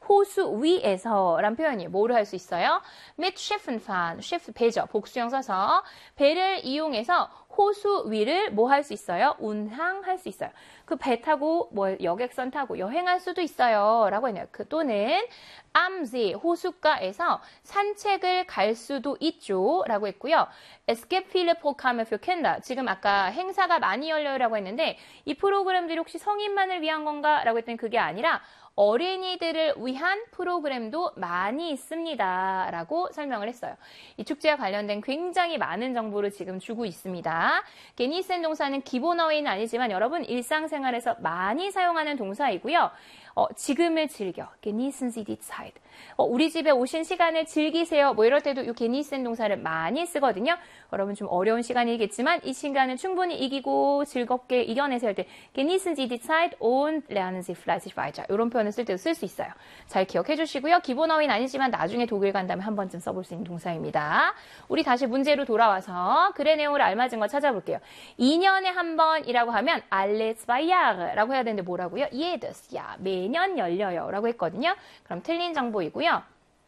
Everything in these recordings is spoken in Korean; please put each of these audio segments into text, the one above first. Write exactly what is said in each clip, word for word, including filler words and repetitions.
호수 위에서 라는 표현이에요. 뭐를 할 수 있어요? mit Schiffen fahren. Schiff 배죠. 복수형 써서 배를 이용해서 호수 위를 뭐 할 수 있어요? 운항할 수 있어요. 그 배 타고 뭐 여객선 타고 여행할 수도 있어요. 라고 했네요. 그 또는 am See 호숫가에서 산책을 갈 수도 있죠. 라고 했고요. Es gibt viele Programme für Kinder. 지금 아까 행사가 많이 열려요라고 했는데 이 프로그램들이 혹시 성인만을 위한 건가? 라고 했더니 그게 아니라 어린이들을 위한 프로그램도 많이 있습니다. 라고 설명을 했어요. 이 축제와 관련된 굉장히 많은 정보를 지금 주고 있습니다. genießen 동사는 기본 어휘는 아니지만 여러분 일상생활에서 많이 사용하는 동사이고요. 어, 지금을 즐겨. genießen Sie die Zeit. 어, 우리 집에 오신 시간을 즐기세요. 뭐 이럴 때도 이 genießen 동사를 많이 쓰거든요. 여러분 좀 어려운 시간이겠지만 이 시간을 충분히 이기고 즐겁게 이겨내세요 할 때 genießen Sie die Zeit und lernen Sie fleißig weiter. 이런 표현을 쓸 때도 쓸 수 있어요. 잘 기억해 주시고요. 기본 어휘는 아니지만 나중에 독일 간다면 한 번쯤 써볼 수 있는 동사입니다. 우리 다시 문제로 돌아와서 글의 내용을 알맞은 거 찾아볼게요. 이 년에 한 번이라고 하면 alle zwei Jahre라고 해야 되는데 뭐라고요? jedes Jahr. 매년 열려요. 라고 했거든요. 그럼 틀린 정보이고요.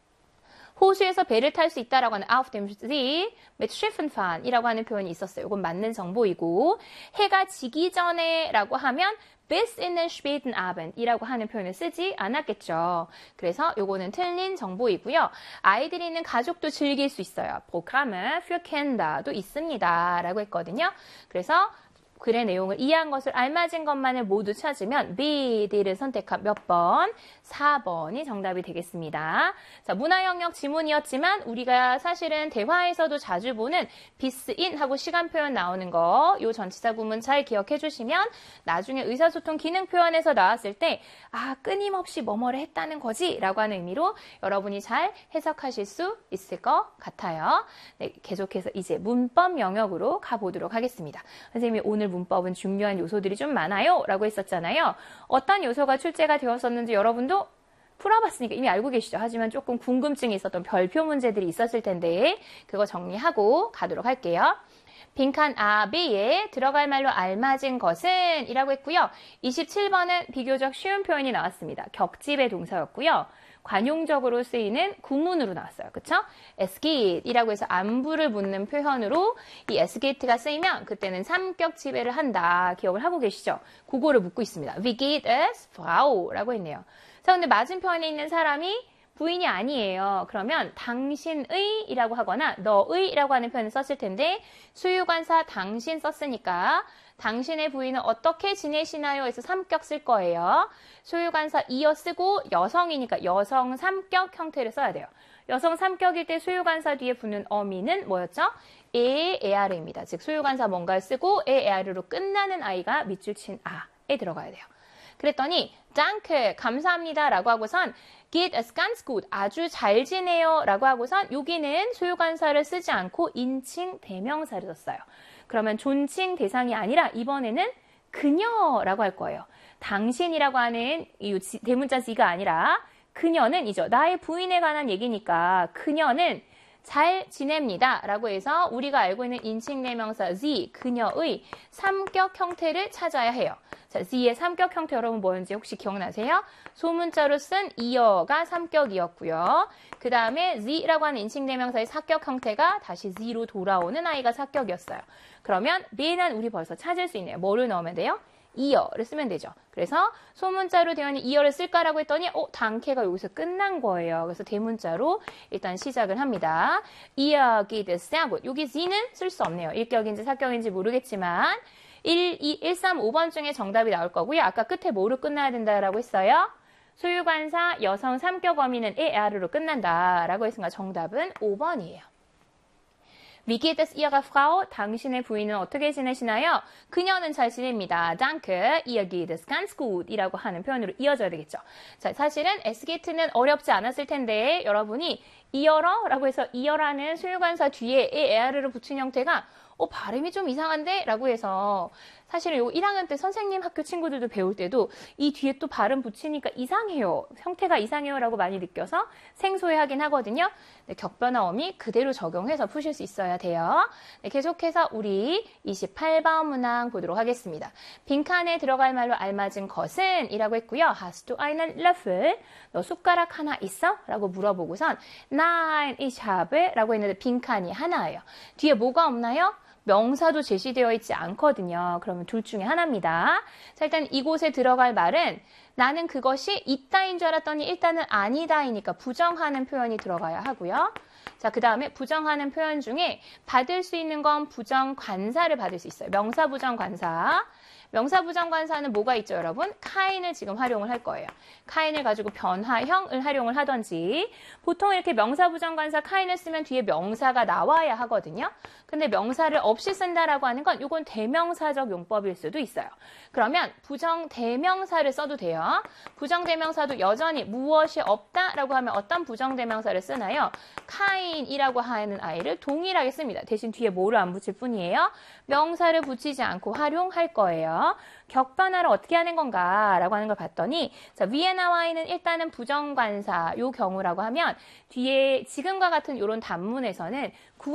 호수에서 배를 탈 수 있다라고 하는 auf dem See mit Schiffen fahren 이라고 하는 표현이 있었어요. 이건 맞는 정보이고 해가 지기 전에 라고 하면 bis in den späten Abend 이라고 하는 표현을 쓰지 않았겠죠. 그래서 요거는 틀린 정보이고요. 아이들이 있는 가족도 즐길 수 있어요. Programme für Kinder도 있습니다. 라고 했거든요. 그래서 글의 내용을 이해한 것을 알맞은 것만을 모두 찾으면 B, D를 선택한 몇 번? 사 번이 정답이 되겠습니다. 자, 문화 영역 지문이었지만 우리가 사실은 대화에서도 자주 보는 bis in 하고 시간 표현 나오는 거, 요 전치사 구문 잘 기억해 주시면 나중에 의사소통 기능 표현에서 나왔을 때 아, 끊임없이 뭐뭐를 했다는 거지 라고 하는 의미로 여러분이 잘 해석하실 수 있을 것 같아요. 네, 계속해서 이제 문법 영역으로 가보도록 하겠습니다. 선생님이 오늘 문법은 중요한 요소들이 좀 많아요 라고 했었잖아요. 어떤 요소가 출제가 되었었는지 여러분도 풀어봤으니까 이미 알고 계시죠. 하지만 조금 궁금증이 있었던 별표 문제들이 있었을 텐데 그거 정리하고 가도록 할게요. 빈칸 A, B에 들어갈 말로 알맞은 것은 이라고 했고요. 이십칠 번은 비교적 쉬운 표현이 나왔습니다. 격집의 동사였고요. 관용적으로 쓰이는 구문으로 나왔어요. 그쵸? Es geht 이라고 해서 안부를 묻는 표현으로 이 es geht가 쓰이면 그때는 삼격 지배를 한다. 기억을 하고 계시죠? 그거를 묻고 있습니다. Wie geht es, Frau? 라고 했네요. 자, 근데 맞은편에 있는 사람이 부인이 아니에요. 그러면 당신의 이라고 하거나 너의 이라고 하는 표현을 썼을 텐데 수유관사 당신 썼으니까 당신의 부인은 어떻게 지내시나요? 해서 삼격 쓸 거예요. 소유관사 이어 쓰고 여성이니까 여성 삼격 형태를 써야 돼요. 여성 삼격일 때 소유관사 뒤에 붙는 어미는 뭐였죠? 에, 에아르입니다. 즉 소유관사 뭔가를 쓰고 에, 에아르로 끝나는 아이가 밑줄 친 아에 들어가야 돼요. 그랬더니 danke, 감사합니다 라고 하고선 geht es ganz gut, 아주 잘 지내요 라고 하고선 여기는 소유관사를 쓰지 않고 인칭 대명사를 썼어요. 그러면 존칭 대상이 아니라 이번에는 그녀라고 할 거예요. 당신이라고 하는 이 대문자 Z가 아니라 그녀는 이죠. 나의 부인에 관한 얘기니까 그녀는 잘 지냅니다. 라고 해서 우리가 알고 있는 인칭대명사 Z, 그녀의 삼격 형태를 찾아야 해요. 자, Z의 삼격 형태 여러분 뭐였는지 혹시 기억나세요? 소문자로 쓴 이어가 삼격이었고요. 그 다음에 Z라고 하는 인칭대명사의 사격 형태가 다시 Z로 돌아오는 아이가 사격이었어요. 그러면 B는 우리 벌써 찾을 수 있네요. 뭐를 넣으면 돼요? 이어를 쓰면 되죠. 그래서 소문자로 되어 있는 이어를 쓸까라고 했더니 어, 단케가 여기서 끝난 거예요. 그래서 대문자로 일단 시작을 합니다. 이어 geht es sehr gut. 여기 Z는 쓸 수 없네요. 일격인지 사격인지 모르겠지만 일, 이, 일, 삼, 오 번 중에 정답이 나올 거고요. 아까 끝에 뭐로 끝나야 된다라고 했어요? 소유관사 여성 삼격 어미는 에, 에아르로 끝난다라고 했으니까 정답은 오 번이에요. Wie geht es Ihrer Frau? 당신의 부인은 어떻게 지내시나요? 그녀는 잘 지냅니다. Danke, ihr geht es ganz gut 이라고 하는 표현으로 이어져야 되겠죠. 자, 사실은 es geht는 어렵지 않았을 텐데 여러분이 이어러 라고 해서 이어라는 소유관사 뒤에 에, 에아르를 붙인 형태가 어, 발음이 좀 이상한데? 라고 해서 사실은 요 일 학년 때 선생님 학교 친구들도 배울 때도 이 뒤에 또 발음 붙이니까 이상해요. 형태가 이상해요. 라고 많이 느껴서 생소해하긴 하거든요. 네, 격변화 어미 그대로 적용해서 푸실 수 있어야 돼요. 네, 계속해서 우리 이십팔 번 문항 보도록 하겠습니다. 빈칸에 들어갈 말로 알맞은 것은? 이라고 했고요. Hast du einen Löffel? 너 숟가락 하나 있어? 라고 물어보고선 Nein, ich habe 라고 했는데 빈칸이 하나예요. 뒤에 뭐가 없나요? 명사도 제시되어 있지 않거든요. 그러면 둘 중에 하나입니다. 자, 일단 이곳에 들어갈 말은 나는 그것이 있다인 줄 알았더니 일단은 아니다이니까 부정하는 표현이 들어가야 하고요. 자, 그 다음에 부정하는 표현 중에 받을 수 있는 건 부정관사를 받을 수 있어요. 명사 부정관사. 명사 부정관사는 뭐가 있죠, 여러분? 카인을 지금 활용을 할 거예요. 카인을 가지고 변화형을 활용을 하던지 보통 이렇게 명사 부정관사 카인을 쓰면 뒤에 명사가 나와야 하거든요. 근데 명사를 없이 쓴다라고 하는 건 이건 대명사적 용법일 수도 있어요. 그러면 부정대명사를 써도 돼요. 부정대명사도 여전히 무엇이 없다라고 하면 어떤 부정대명사를 쓰나요? 카인이라고 하는 아이를 동일하게 씁니다. 대신 뒤에 뭐를 안 붙일 뿐이에요. 명사를 붙이지 않고 활용할 거예요. 격변화를 어떻게 하는 건가 라고 하는 걸 봤더니 자, 위에 나와 있는 일단은 부정관사 요 경우라고 하면 뒤에 지금과 같은 이런 단문에서는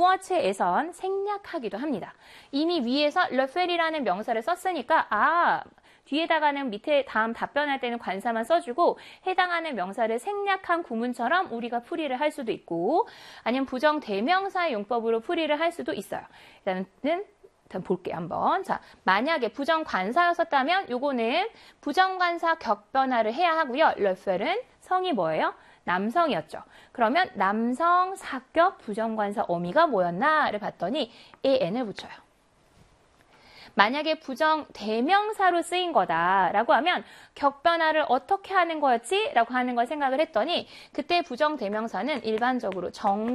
구어체에선 생략하기도 합니다. 이미 위에서 르펠이라는 명사를 썼으니까 아 뒤에다가는 밑에 다음 답변할 때는 관사만 써주고 해당하는 명사를 생략한 구문처럼 우리가 풀이를 할 수도 있고 아니면 부정대명사의 용법으로 풀이를 할 수도 있어요. 일단은 일단 볼게요, 한번. 자, 만약에 부정관사였었다면 요거는 부정관사 격변화를 해야 하고요. 르펠은 성이 뭐예요? 남성이었죠. 그러면 남성 사격 부정관사 어미가 뭐였나를 봤더니 an을 붙여요. 만약에 부정 대명사로 쓰인 거다라고 하면 격변화를 어떻게 하는 거였지? 라고 하는 걸 생각을 했더니 그때 부정 대명사는 일반적으로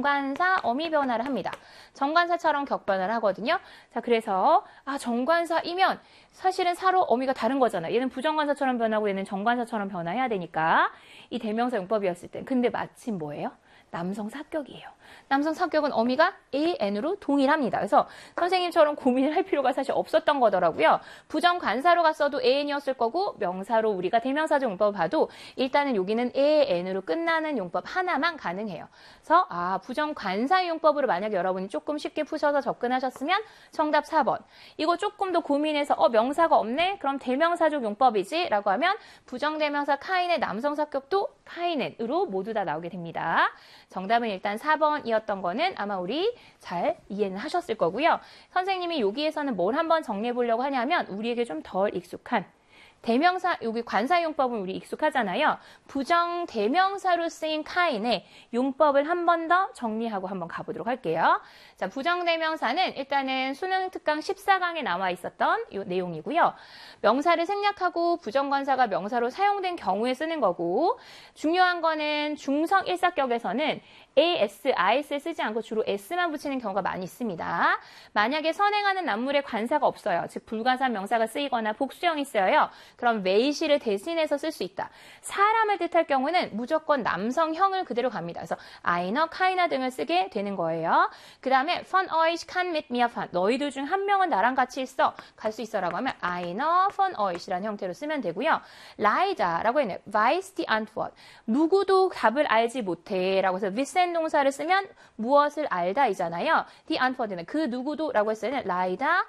정관사 어미 변화를 합니다. 정관사처럼 격변화를 하거든요. 자, 그래서 아 정관사이면 사실은 사로 어미가 다른 거잖아. 얘는 부정관사처럼 변하고 얘는 정관사처럼 변화해야 되니까 이 대명사 용법이었을 때 근데 마침 뭐예요? 남성 사격이에요. 남성 사격은 어미가 an으로 동일합니다. 그래서 선생님처럼 고민을 할 필요가 사실 없었던 거더라고요. 부정관사로 갔어도 an이었을 거고 명사로 우리가 대명사적 용법을 봐도 일단은 여기는 an으로 끝나는 용법 하나만 가능해요. 그래서 아 부정관사 용법으로 만약에 여러분이 조금 쉽게 푸셔서 접근하셨으면 정답 사 번. 이거 조금 더 고민해서 어 명사가 없네? 그럼 대명사적 용법이지? 라고 하면 부정대명사 카인의 남성 사격도 카인으로 모두 다 나오게 됩니다. 정답은 일단 사 번이었던 거는 아마 우리 잘 이해는 하셨을 거고요. 선생님이 여기에서는 뭘 한번 정리해 보려고 하냐면 우리에게 좀 덜 익숙한 대명사, 여기 관사용법은 우리 익숙하잖아요. 부정 대명사로 쓰인 카인의 용법을 한 번 더 정리하고 한번 가보도록 할게요. 자, 부정 대명사는 일단은 수능 특강 십사 강에 나와 있었던 이 내용이고요. 명사를 생략하고 부정관사가 명사로 사용된 경우에 쓰는 거고 중요한 거는 중성 일사격에서는 as, is를 쓰지 않고 주로 s만 붙이는 경우가 많이 있습니다. 만약에 선행하는 남물에 관사가 없어요. 즉 불가산 명사가 쓰이거나 복수형이 쓰여요. 그럼 웨이시를 대신해서 쓸 수 있다. 사람을 뜻할 경우는 무조건 남성형을 그대로 갑니다. 그래서 einer, keiner 등을 쓰게 되는 거예요. 그 다음에 von euch kann mit mir fahren. 너희들 중 한 명은 나랑 같이 있어. 갈 수 있어라고 하면 einer von euch라는 형태로 쓰면 되고요. leider라고 했네요. weiß die Antwort. 누구도 답을 알지 못해. 라고 해서 wissen 동사를 쓰면 무엇을 알다이잖아요. die Antwort는 그 누구도라고 했을 때는 leider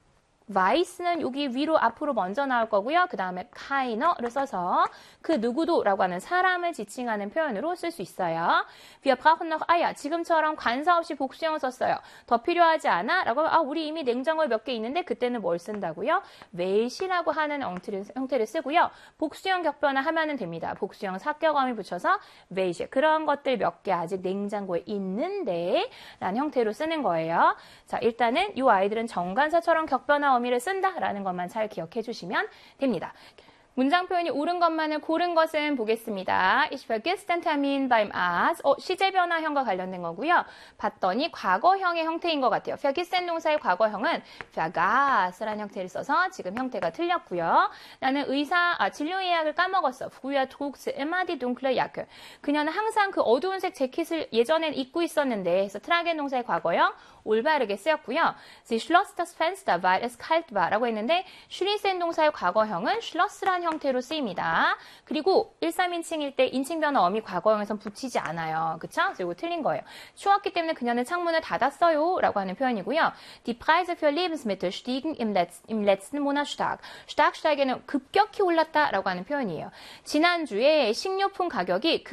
weiß는 여기 위로 앞으로 먼저 나올 거고요. 그 다음에 keiner를 써서 그 누구도라고 하는 사람을 지칭하는 표현으로 쓸 수 있어요. Wir brauchen noch Eier. 지금처럼 관사 없이 복수형을 썼어요. 더 필요하지 않아? 라고 하면 아 우리 이미 냉장고에 몇 개 있는데 그때는 뭘 쓴다고요? welch라고 하는 형태를, 형태를 쓰고요. 복수형 격변화 하면 됩니다. 복수형 사격어미 붙여서 welch. 그런 것들 몇 개 아직 냉장고에 있는데 라는 형태로 쓰는 거예요. 자, 일단은 이 아이들은 정관사처럼 격변화 어미를 쓴다라는 것만 잘 기억해 주시면 됩니다. 문장 표현이 옳은 것만을 고른 것은 보겠습니다. Ich vergiss den Termin beim Arzt. 어, 시제 변화형과 관련된 거고요. 봤더니 과거형의 형태인 것 같아요. vergissen 동사의 과거형은 vergaß라는 형태를 써서 지금 형태가 틀렸고요. 나는 의사 아, 진료 예약을 까먹었어. Früher trug sie immer die dunkle Jacke. 그녀는 항상 그 어두운 색 재킷을 예전엔 입고 있었는데 그래서 tragen 동사의 과거형 올바르게 쓰였고요. Sie schloss das Fenster, weil es kalt war 라고 했는데 schließen 동사의 과거형은 schloss라는 형태로 쓰입니다. 그리고 일삼인칭일 때 인칭 변화 어미 과거형에선 붙이지 않아요. 그쵸? 그리고 틀린 거예요. 추웠기 때문에 그녀는 창문을 닫았어요 라고 하는 표현이고요. Die Preise für Lebensmittel stiegen im, Letz, im letzten Monat stark. stark steigen은 급격히 올랐다 라고 하는 표현이에요. 지난주에 식료품 가격이